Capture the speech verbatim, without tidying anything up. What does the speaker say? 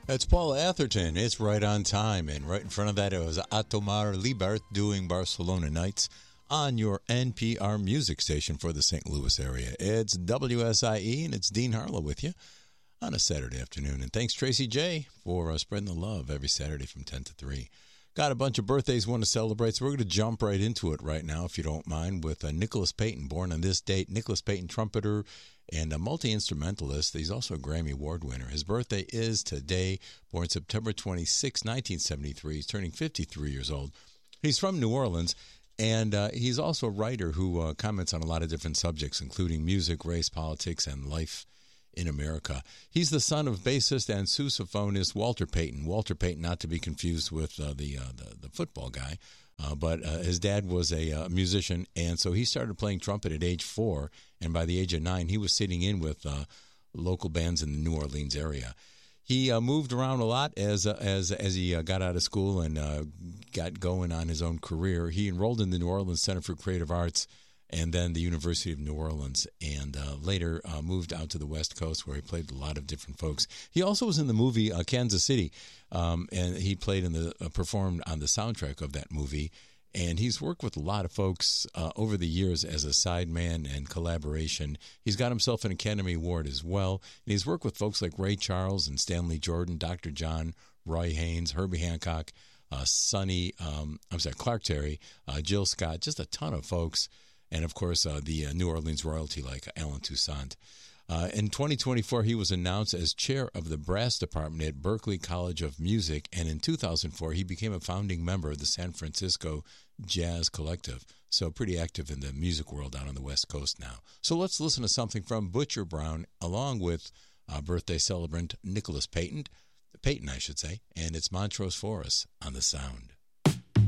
It's Paul Atherton. It's right on time. And right in front of that, it was Atomar Liebert doing Barcelona Nights on your N P R music station for the Saint Louis area. It's W S I E, and it's Dean Harlow with you on a Saturday afternoon. And thanks, Tracy J, for uh, spreading the love every Saturday from ten to three. Got a bunch of birthdays we want to celebrate, so we're going to jump right into it right now, if you don't mind, with uh, Nicholas Payton, born on this date. Nicholas Payton, trumpeter and a multi-instrumentalist. He's also a Grammy Award winner. His birthday is today, born September twenty-sixth, nineteen seventy-three. He's turning fifty-three years old. He's from New Orleans, and uh, he's also a writer who uh, comments on a lot of different subjects, including music, race, politics, and life in America. He's the son of bassist and sousaphonist Walter Payton. Walter Payton, not to be confused with uh, the, uh, the the football guy, uh, but uh, his dad was a uh, musician, and so he started playing trumpet at age four, and by the age of nine, he was sitting in with uh, local bands in the New Orleans area. He uh, moved around a lot as uh, as as he uh, got out of school and uh, got going on his own career. He enrolled in the New Orleans Center for Creative Arts and then the University of New Orleans, and uh, later uh, moved out to the West Coast where he played with a lot of different folks. He also was in the movie uh, Kansas City, um, and he played in the uh, performed on the soundtrack of that movie. And he's worked with a lot of folks uh, over the years as a sideman and collaboration. He's got himself an Academy Award as well. And he's worked with folks like Ray Charles and Stanley Jordan, Doctor John, Roy Haynes, Herbie Hancock, uh, Sonny, um, I'm sorry, Clark Terry, uh, Jill Scott, just a ton of folks. And, of course, uh, the uh, New Orleans royalty like Alan Toussaint. Uh, in twenty twenty-four, he was announced as chair of the brass department at Berklee College of Music. And in two thousand four, he became a founding member of the San Francisco Jazz Collective. So pretty active in the music world out on the West Coast now. So let's listen to something from Butcher Brown along with uh, birthday celebrant Nicholas Payton. Payton, I should say. And it's Montrose for us on The Sound.